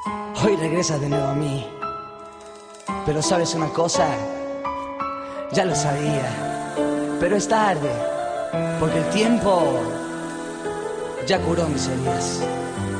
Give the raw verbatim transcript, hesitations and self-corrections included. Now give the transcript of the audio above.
Hoy regresas de nuevo a mí. Pero sabes una cosa, ya lo sabía, pero es tarde, porque el tiempo ya curó mis heridas.